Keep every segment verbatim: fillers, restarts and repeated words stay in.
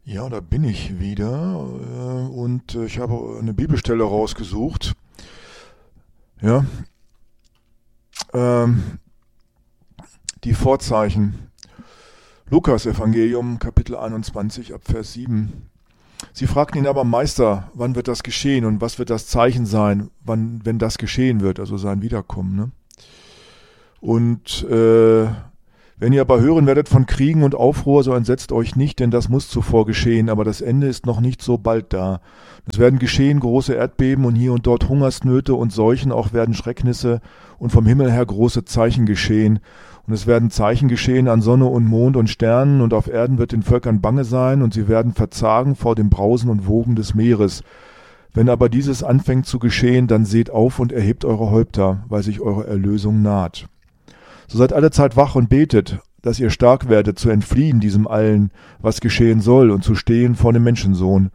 Ja, da bin ich wieder äh, und äh, ich habe eine Bibelstelle rausgesucht. Ja, ähm, die Vorzeichen. Lukas Evangelium, Kapitel einundzwanzig, ab Vers sieben. Sie fragten ihn aber: Meister, wann wird das geschehen und was wird das Zeichen sein, wann, wenn das geschehen wird, also sein Wiederkommen, ne? Und äh, wenn ihr aber hören werdet von Kriegen und Aufruhr, so entsetzt euch nicht, denn das muss zuvor geschehen, aber das Ende ist noch nicht so bald da. Es werden geschehen große Erdbeben und hier und dort Hungersnöte und Seuchen, auch werden Schrecknisse und vom Himmel her große Zeichen geschehen. Und es werden Zeichen geschehen an Sonne und Mond und Sternen, und auf Erden wird den Völkern bange sein, und sie werden verzagen vor dem Brausen und Wogen des Meeres. Wenn aber dieses anfängt zu geschehen, dann seht auf und erhebt eure Häupter, weil sich eure Erlösung naht. So seid alle Zeit wach und betet, dass ihr stark werdet, zu entfliehen diesem allen, was geschehen soll, und zu stehen vor dem Menschensohn.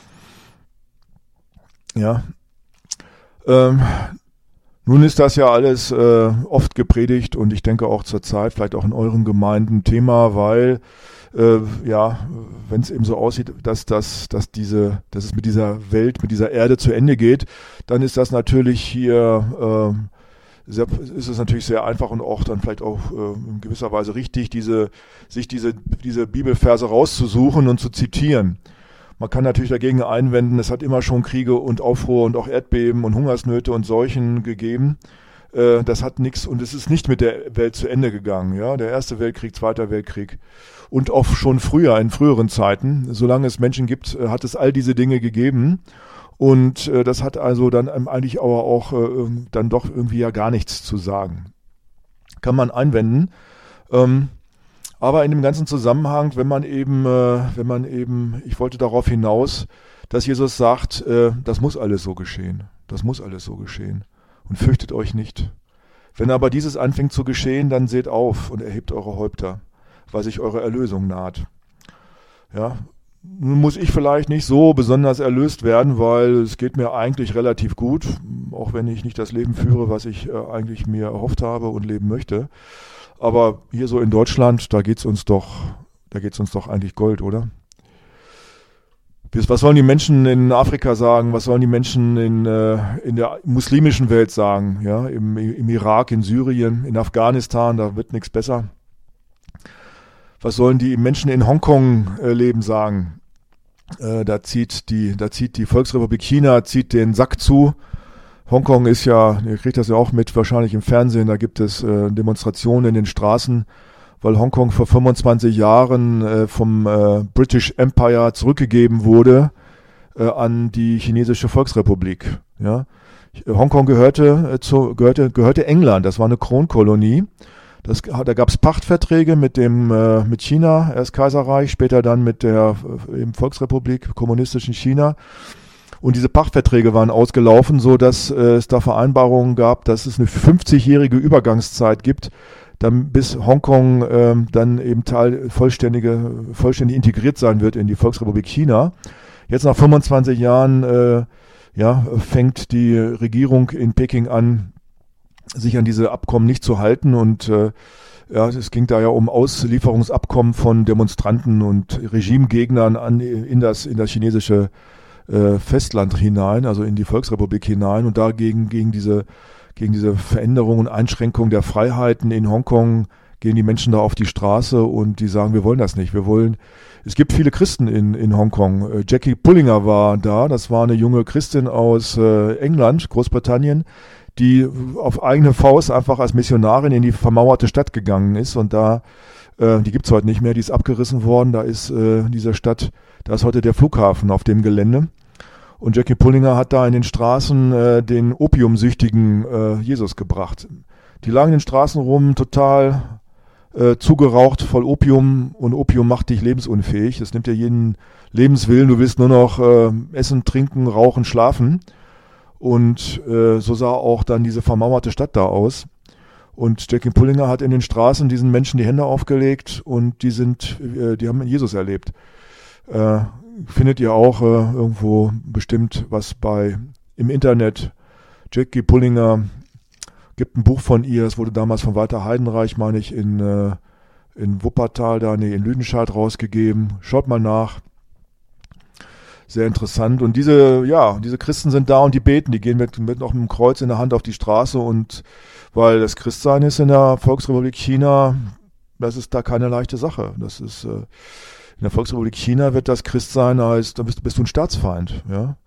Ja, ähm, nun ist das ja alles äh, oft gepredigt, und ich denke auch zur Zeit, vielleicht auch in euren Gemeinden, Thema, weil äh, ja, wenn es eben so aussieht, dass, dass, dass, diese, dass es mit dieser Welt, mit dieser Erde zu Ende geht, dann ist das natürlich hier... Äh, Sehr, ist es natürlich sehr einfach und auch dann vielleicht auch äh, in gewisser Weise richtig, diese, sich diese, diese Bibelverse rauszusuchen und zu zitieren. Man kann natürlich dagegen einwenden, es hat immer schon Kriege und Aufruhr und auch Erdbeben und Hungersnöte und Seuchen gegeben. Äh, das hat nichts, und es ist nicht mit der Welt zu Ende gegangen. Ja? Der Erste Weltkrieg, Zweiter Weltkrieg und auch schon früher, in früheren Zeiten, solange es Menschen gibt, hat es all diese Dinge gegeben. Und äh, das hat also dann eigentlich aber auch äh, dann doch irgendwie ja gar nichts zu sagen. Kann man einwenden. Ähm, aber in dem ganzen Zusammenhang, wenn man eben, äh, wenn man eben, ich wollte darauf hinaus, dass Jesus sagt, äh, das muss alles so geschehen. Das muss alles so geschehen. Und fürchtet euch nicht. Wenn aber dieses anfängt zu geschehen, dann seht auf und erhebt eure Häupter, weil sich eure Erlösung naht. Ja. Nun muss ich vielleicht nicht so besonders erlöst werden, weil es geht mir eigentlich relativ gut, auch wenn ich nicht das Leben führe, was ich äh, eigentlich mir erhofft habe und leben möchte. Aber hier so in Deutschland, da geht's uns doch, da geht's uns doch eigentlich Gold, oder? Was sollen die Menschen in Afrika sagen? Was sollen die Menschen in, äh, in der muslimischen Welt sagen? Ja, im, im Irak, in Syrien, in Afghanistan, da wird nichts besser. Was sollen die Menschen in Hongkong äh, leben sagen? Äh, da zieht die, da zieht die Volksrepublik China zieht den Sack zu. Hongkong ist ja, ihr kriegt das ja auch mit, wahrscheinlich im Fernsehen. Da gibt es äh, Demonstrationen in den Straßen, weil Hongkong vor fünfundzwanzig Jahren äh, vom äh, British Empire zurückgegeben wurde äh, an die chinesische Volksrepublik. Ja, Hongkong gehörte äh, zu, gehörte gehörte England. Das war eine Kronkolonie. Das, da gab es Pachtverträge mit dem äh, mit China, erst Kaiserreich, später dann mit der äh, Volksrepublik, kommunistischen China. Und diese Pachtverträge waren ausgelaufen, so dass äh, es da Vereinbarungen gab, dass es eine fünfzigjährige Übergangszeit gibt, dann bis Hongkong äh, dann eben Teil vollständige, vollständig integriert sein wird in die Volksrepublik China. Jetzt nach fünfundzwanzig Jahren äh, ja, fängt die Regierung in Peking an, sich an diese Abkommen nicht zu halten, und äh, ja, es ging da ja um Auslieferungsabkommen von Demonstranten und Regimegegnern an, in das in das chinesische äh, Festland hinein, also in die Volksrepublik hinein, und dagegen gegen diese gegen diese Veränderung und Einschränkung der Freiheiten in Hongkong gehen die Menschen da auf die Straße, und die sagen, wir wollen das nicht, wir wollen. Es gibt viele Christen in in Hongkong. Äh, Jackie Pullinger war da, das war eine junge Christin aus äh, England, Großbritannien, die auf eigene Faust einfach als Missionarin in die vermauerte Stadt gegangen ist, und da, äh, die gibt's heute nicht mehr, die ist abgerissen worden, da ist äh, in dieser Stadt, da ist heute der Flughafen auf dem Gelände, und Jackie Pullinger hat da in den Straßen äh, den Opiumsüchtigen äh, Jesus gebracht. Die lagen in den Straßen rum, total äh, zugeraucht, voll Opium, und Opium macht dich lebensunfähig, das nimmt dir jeden Lebenswillen, du willst nur noch äh, essen, trinken, rauchen, schlafen. Und äh, so sah auch dann diese vermauerte Stadt da aus. Und Jackie Pullinger hat in den Straßen diesen Menschen die Hände aufgelegt, und die sind, äh, die haben Jesus erlebt. Äh, findet ihr auch äh, irgendwo bestimmt was bei im Internet. Jackie Pullinger, gibt ein Buch von ihr, es wurde damals von Walter Heidenreich, meine ich, in, äh, in Wuppertal, da nee, in Lüdenscheid rausgegeben. Schaut mal nach. sehr interessant. Und diese, ja, diese Christen sind da und die beten, die gehen mit, mit noch einem Kreuz in der Hand auf die Straße und weil das Christsein ist in der Volksrepublik China, das ist da keine leichte Sache. Das ist, äh, in der Volksrepublik China wird das Christsein heißt, da bist, bist du ein Staatsfeind, ja.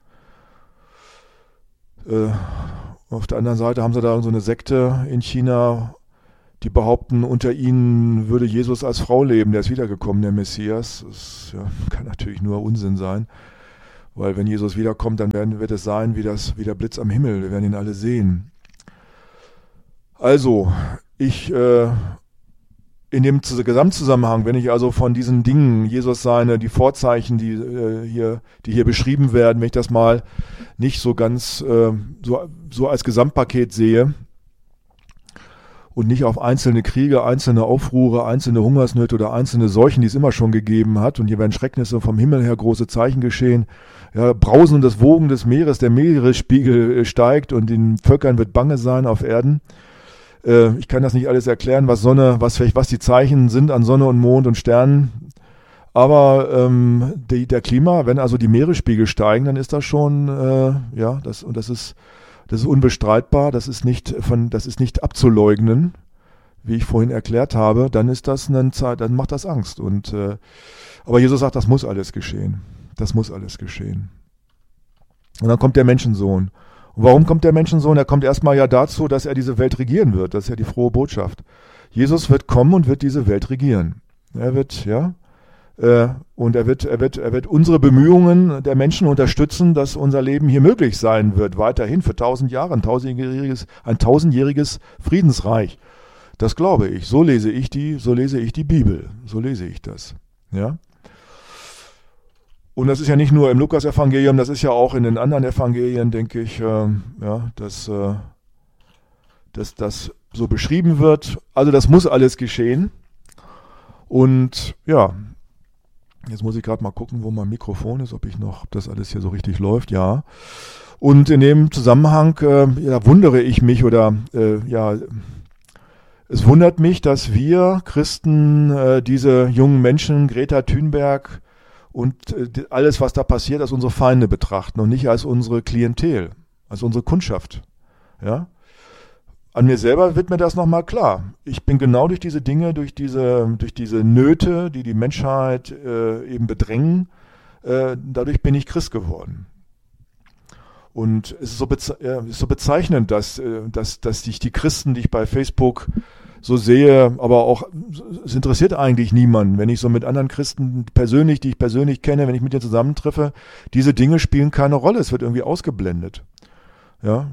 Äh, auf der anderen Seite haben sie da so eine Sekte in China, die behaupten, unter ihnen würde Jesus als Frau leben, der ist wiedergekommen, der Messias. Das ja, kann natürlich nur Unsinn sein, weil wenn Jesus wiederkommt, dann werden, wird es sein wie, das, wie der Blitz am Himmel, wir werden ihn alle sehen. Also, ich, äh, in dem Gesamtzusammenhang, wenn ich also von diesen Dingen, Jesus seine, die Vorzeichen, die, äh, hier, die hier beschrieben werden, wenn ich das mal nicht so ganz äh, so, so als Gesamtpaket sehe, und nicht auf einzelne Kriege, einzelne Aufruhre, einzelne Hungersnöte oder einzelne Seuchen, die es immer schon gegeben hat. Und hier werden Schrecknisse vom Himmel her, große Zeichen geschehen. Ja, Brausen und das Wogen des Meeres, der Meeresspiegel steigt und den Völkern wird bange sein auf Erden. Äh, ich kann das nicht alles erklären, was Sonne, was, was die Zeichen sind an Sonne und Mond und Sternen. Aber ähm, die, der Klima, wenn also die Meeresspiegel steigen, dann ist das schon, äh, ja, das, und das ist, Das ist unbestreitbar, das ist nicht von, das ist nicht abzuleugnen, wie ich vorhin erklärt habe, dann ist das eine Zeit, dann macht das Angst. Und äh, aber Jesus sagt, das muss alles geschehen. Das muss alles geschehen. Und dann kommt der Menschensohn. Und warum kommt der Menschensohn? Er kommt erstmal ja dazu, dass er diese Welt regieren wird. Das ist ja die frohe Botschaft. Jesus wird kommen und wird diese Welt regieren. Er wird, ja, äh, und er wird, er wird, er wird unsere Bemühungen der Menschen unterstützen, dass unser Leben hier möglich sein wird, weiterhin für tausend Jahre, ein tausendjähriges, ein tausendjähriges Friedensreich. Das glaube ich. So lese ich die, so lese ich die Bibel. So lese ich das. Ja. Und das ist ja nicht nur im Lukas-Evangelium, das ist ja auch in den anderen Evangelien, denke ich, äh, ja, dass, äh, dass das so beschrieben wird. Also das muss alles geschehen. Und ja, jetzt muss ich gerade mal gucken, wo mein Mikrofon ist, ob ich noch, ob das alles hier so richtig läuft. Ja. Und in dem Zusammenhang, äh, ja, wundere ich mich oder äh, ja, es wundert mich, dass wir Christen äh, diese jungen Menschen, Greta Thunberg und äh, alles, was da passiert, als unsere Feinde betrachten und nicht als unsere Klientel, als unsere Kundschaft. Ja. An mir selber wird mir das nochmal klar. Ich bin genau durch diese Dinge, durch diese, durch diese Nöte, die die Menschheit äh, eben bedrängen, äh, dadurch bin ich Christ geworden. Und es ist so, beze- ja, ist so bezeichnend, dass, äh, dass, dass ich die Christen, die ich bei Facebook so sehe, aber auch, es interessiert eigentlich niemanden, wenn ich so mit anderen Christen persönlich, die ich persönlich kenne, wenn ich mit denen zusammentreffe, diese Dinge spielen keine Rolle, es wird irgendwie ausgeblendet. Ja.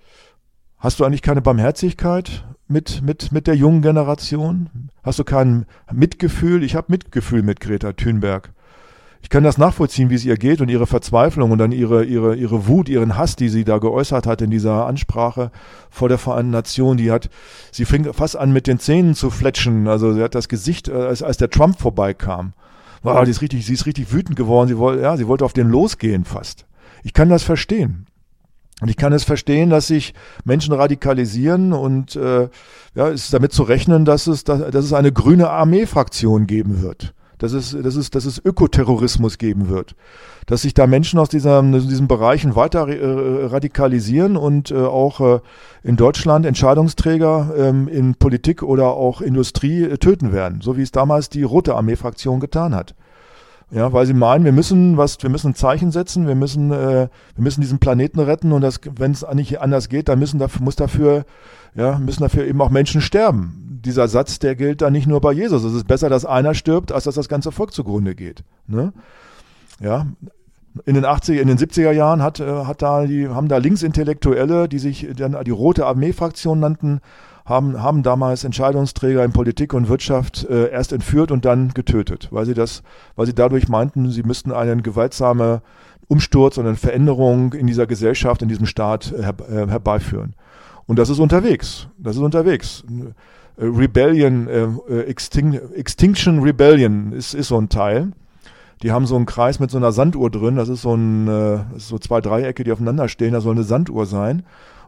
Hast du eigentlich keine Barmherzigkeit mit, mit, mit der jungen Generation? Hast du kein Mitgefühl? Ich habe Mitgefühl mit Greta Thunberg. Ich kann das nachvollziehen, wie es ihr geht und ihre Verzweiflung und dann ihre, ihre, ihre Wut, ihren Hass, die sie da geäußert hat in dieser Ansprache vor der Vereinten Nationen. Die hat, sie fing fast an mit den Zähnen zu fletschen. Also sie hat das Gesicht, als, als der Trump vorbeikam. Wow, die ist richtig, sie ist richtig wütend geworden. Sie wollte, ja, sie wollte auf den losgehen fast. Ich kann das verstehen. Und ich kann es verstehen, dass sich Menschen radikalisieren und äh, ja, es ist damit zu rechnen, dass es, dass, dass es eine grüne Armee-Fraktion geben wird. Dass es, dass es, dass es Ökoterrorismus geben wird. Dass sich da Menschen aus dieser, diesen Bereichen weiter äh, radikalisieren und äh, auch äh, in Deutschland Entscheidungsträger ähm, in Politik oder auch Industrie äh, töten werden. So wie es damals die Rote Armee-Fraktion getan hat. Ja, weil sie meinen, wir müssen was, wir müssen ein Zeichen setzen, wir müssen, äh, wir müssen diesen Planeten retten und das, wenn es nicht anders geht, dann müssen dafür, muss dafür, ja, müssen dafür eben auch Menschen sterben. Dieser Satz, der gilt dann nicht nur bei Jesus. Es ist besser, dass einer stirbt, als dass das ganze Volk zugrunde geht. Ne? Ja, in den achtziger, in den siebziger Jahren hat, äh, hat da die, haben da Linksintellektuelle, die sich dann die Rote Armee-Fraktion nannten, haben, haben damals Entscheidungsträger in Politik und Wirtschaft äh, erst entführt und dann getötet, weil sie das, weil sie dadurch meinten, sie müssten einen gewaltsamen Umsturz und eine Veränderung in dieser Gesellschaft, in diesem Staat her, äh, herbeiführen. Und das ist unterwegs. Das ist unterwegs. Äh, Rebellion, äh, Extin- Extinction Rebellion ist, ist so ein Teil. Die haben so einen Kreis mit so einer Sanduhr drin. Das ist so ein, äh, das ist so zwei Dreiecke, die aufeinander stehen. Das soll eine Sanduhr sein.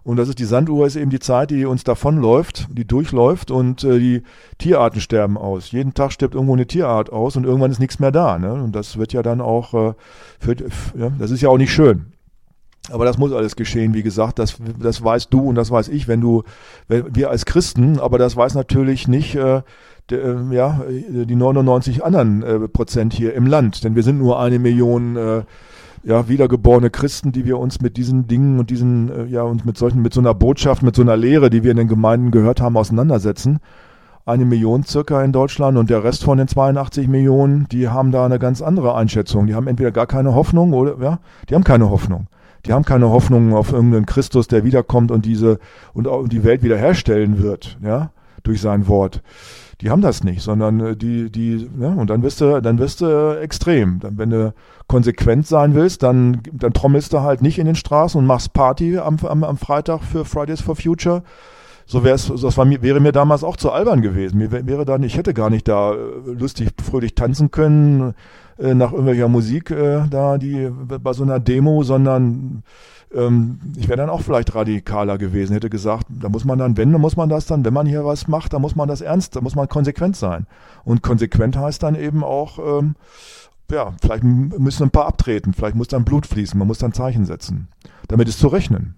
Und das ist die Sanduhr, ist eben die Zeit, die uns davonläuft, die durchläuft und äh, die Tierarten sterben aus. Jeden Tag stirbt irgendwo eine Tierart aus und irgendwann ist nichts mehr da. Ne? Und das wird ja dann auch, äh, für, ja, das ist ja auch nicht schön. Aber das muss alles geschehen, wie gesagt, das, das weißt du und das weiß ich, wenn du, wenn wir als Christen, aber das weiß natürlich nicht äh, de, äh, ja, die neunundneunzig anderen äh, Prozent hier im Land, denn wir sind nur eine Million äh, ja, wiedergeborene Christen, die wir uns mit diesen Dingen und diesen, äh, ja, uns mit solchen, mit so einer Botschaft, mit so einer Lehre, die wir in den Gemeinden gehört haben, auseinandersetzen. Eine Million circa in Deutschland und der Rest von den zweiundachtzig Millionen, die haben da eine ganz andere Einschätzung. Die haben entweder gar keine Hoffnung oder, ja, die haben keine Hoffnung. Die haben keine Hoffnung auf irgendeinen Christus, der wiederkommt und diese und auch die Welt wiederherstellen wird, ja, durch sein Wort. Die haben das nicht, sondern die, die, ja, und dann wirst du, dann wirst du extrem. Dann, wenn du konsequent sein willst, dann, dann trommelst du halt nicht in den Straßen und machst Party am, am, am Freitag für Fridays for Future. So wär's, das war mir, wäre mir damals auch zu albern gewesen. Mir wäre dann, ich hätte gar nicht da lustig, fröhlich tanzen können, nach irgendwelcher Musik äh, da, die bei so einer Demo, sondern ähm, ich wäre dann auch vielleicht radikaler gewesen, hätte gesagt, da muss man dann, wenn, dann muss man das dann, wenn man hier was macht, dann muss man das ernst, da muss man konsequent sein. Und konsequent heißt dann eben auch, ähm, ja, vielleicht müssen ein paar abtreten, vielleicht muss dann Blut fließen, man muss dann Zeichen setzen. Damit ist zu rechnen.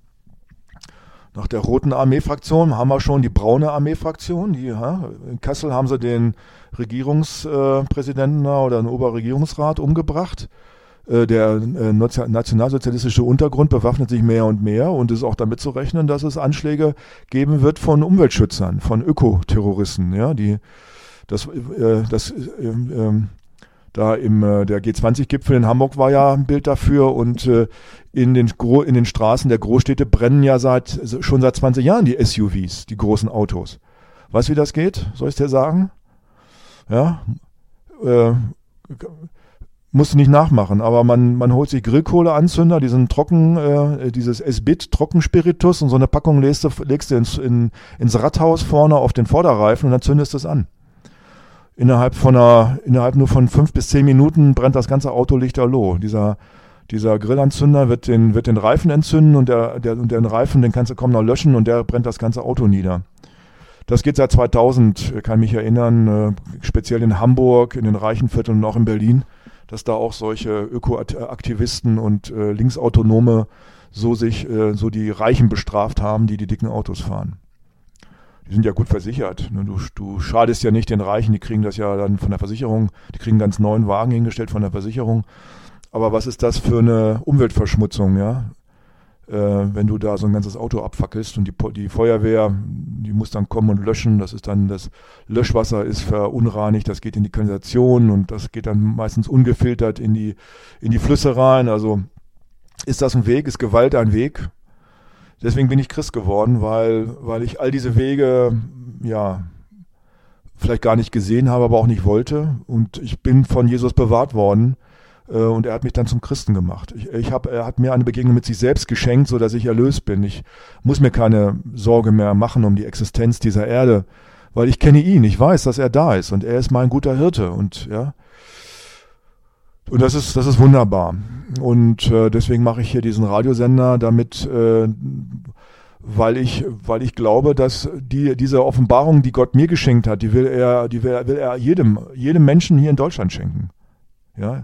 Nach der roten Armeefraktion haben wir schon die braune Armeefraktion. Die, ja, in Kassel haben sie den Regierungspräsidenten oder den Oberregierungsrat umgebracht. Äh, der äh, nationalsozialistische Untergrund bewaffnet sich mehr und mehr und es ist auch damit zu rechnen, dass es Anschläge geben wird von Umweltschützern, von Ökoterroristen. Ja, die, das, äh, das, äh, äh, Da im äh, der G zwanzig Gipfel in Hamburg war ja ein Bild dafür und äh, in den Gro- in den Straßen der Großstädte brennen ja seit schon seit zwanzig Jahren die S U Vs, die großen Autos. Weißt du, wie das geht? Soll ich dir sagen? Ja, äh, musst du nicht nachmachen, aber man man holt sich Grillkohleanzünder, diesen trocken äh, dieses S-Bit Trockenspiritus und so eine Packung legst du legst du ins in, ins Radhaus vorne auf den Vorderreifen und dann zündest du es an. Innerhalb von einer, innerhalb nur von fünf bis zehn Minuten brennt das ganze Auto lichterloh. Dieser, dieser Grillanzünder wird den, wird den Reifen entzünden und der, der, und den Reifen, den kannst du kaum noch löschen und der brennt das ganze Auto nieder. Das geht seit zweitausend, kann mich erinnern, äh, speziell in Hamburg, in den Reichenvierteln und auch in Berlin, dass da auch solche Ökoaktivisten und äh, Linksautonome so sich, äh, so die Reichen bestraft haben, die die dicken Autos fahren. Die sind ja gut versichert. Du, du schadest ja nicht den Reichen, die kriegen das ja dann von der Versicherung, die kriegen einen ganz neuen Wagen hingestellt von der Versicherung. Aber was ist das für eine Umweltverschmutzung, ja? Äh, wenn du da so ein ganzes Auto abfackelst und die, die Feuerwehr, die muss dann kommen und löschen, das ist dann, das Löschwasser ist verunreinigt, das geht in die Kanalisation und das geht dann meistens ungefiltert in die, in die Flüsse rein. Also ist das ein Weg, ist Gewalt ein Weg? Deswegen bin ich Christ geworden, weil, weil ich all diese Wege, ja, vielleicht gar nicht gesehen habe, aber auch nicht wollte. Und ich bin von Jesus bewahrt worden äh, und er hat mich dann zum Christen gemacht. Ich, ich hab, er hat mir eine Begegnung mit sich selbst geschenkt, so dass ich erlöst bin. Ich muss mir keine Sorge mehr machen um die Existenz dieser Erde, weil ich kenne ihn. Ich weiß, dass er da ist und er ist mein guter Hirte und ja. Und das ist, das ist wunderbar. Und äh, deswegen mache ich hier diesen Radiosender, damit, äh, weil ich, weil ich glaube, dass die, diese Offenbarung, die Gott mir geschenkt hat, die will er, die will, will er jedem, jedem Menschen hier in Deutschland schenken. Ja.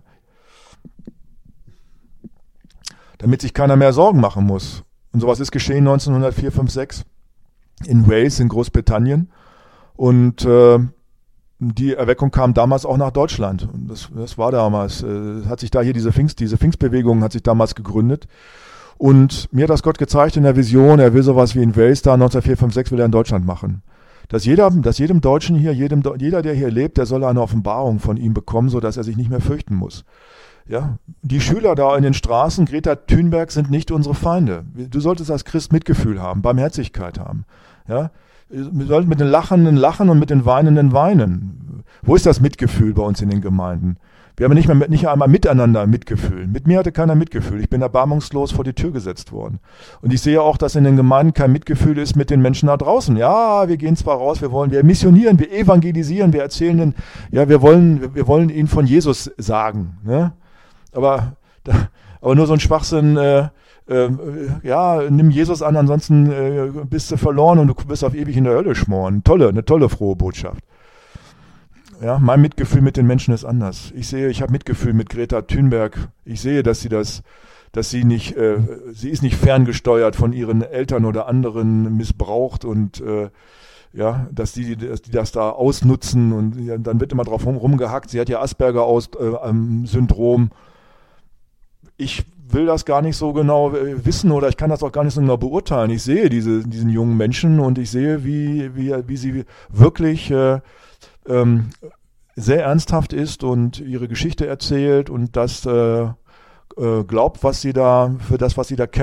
Damit sich keiner mehr Sorgen machen muss. Und sowas ist geschehen neunzehnhundertvier, fünf, sechs in Wales in Großbritannien. Und äh, die Erweckung kam damals auch nach Deutschland. Und das, das war damals, äh, hat sich da hier diese Pfingst, diese Pfingstbewegung hat sich damals gegründet. Und mir hat das Gott gezeigt in der Vision, er will sowas wie in Wales da neunzehnhundertvier, fünf, sechs will er in Deutschland machen. Dass jeder, dass jedem Deutschen hier, jedem, jeder, der hier lebt, der soll eine Offenbarung von ihm bekommen, sodass er sich nicht mehr fürchten muss. Ja, die Schüler da in den Straßen, Greta Thunberg, sind nicht unsere Feinde. Du solltest als Christ Mitgefühl haben, Barmherzigkeit haben. Ja, wir sollten mit den Lachenden lachen und mit den Weinenden weinen. Wo ist das Mitgefühl bei uns in den Gemeinden? Wir haben nicht, mehr, nicht einmal miteinander Mitgefühl. Mit mir hatte keiner Mitgefühl. Ich bin erbarmungslos vor die Tür gesetzt worden. Und ich sehe auch, dass in den Gemeinden kein Mitgefühl ist mit den Menschen da draußen. Ja, wir gehen zwar raus, wir wollen, wir missionieren, wir evangelisieren, wir erzählen den, ja, wir wollen, wir wollen ihnen von Jesus sagen, ne? Aber, aber nur so ein Schwachsinn, äh, ähm, äh, ja, nimm Jesus an, ansonsten äh, bist du verloren und du wirst auf ewig in der Hölle schmoren. Tolle, eine tolle, frohe Botschaft. Ja, mein Mitgefühl mit den Menschen ist anders. Ich sehe, ich habe Mitgefühl mit Greta Thunberg. Ich sehe, dass sie das, dass sie nicht, äh, sie ist nicht ferngesteuert von ihren Eltern oder anderen missbraucht und äh, ja, dass die, dass die das da ausnutzen und ja, dann wird immer drauf rum, rumgehackt. Sie hat ja Asperger-Syndrom. Äh, ich will das gar nicht so genau äh, wissen oder ich kann das auch gar nicht so genau beurteilen. Ich sehe diese, diesen jungen Menschen und ich sehe, wie, wie, wie sie wirklich äh, ähm, sehr ernsthaft ist und ihre Geschichte erzählt und das äh, äh, glaubt, was sie da, für das, was sie da